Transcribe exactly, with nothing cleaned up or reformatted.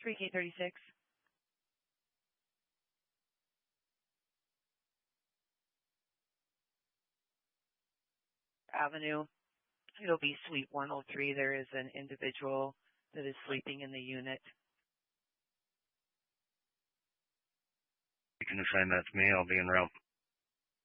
K thirty-six. Avenue. It'll be Suite one oh three. There is an individual that is sleeping in the unit. You can assign that to me. I'll be en route.